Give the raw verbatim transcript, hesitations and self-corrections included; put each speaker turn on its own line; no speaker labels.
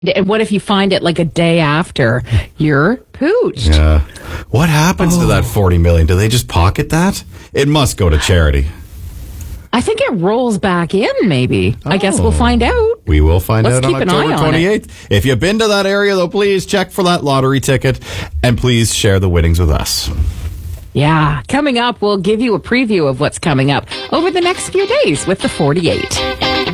And what if you find it like a day after? You're pooched.
Yeah. What happens oh. to that forty million dollars? Do they just pocket that? It must go to charity.
I think it rolls back in, maybe. Oh. I guess we'll find out.
We will find
Let's
out
keep
on
an
October
eye on
twenty-eighth. If you've been to that area, though, please check for that lottery ticket and please share the winnings with us.
Yeah. Coming up, we'll give you a preview of what's coming up over the next few days with the forty-eight.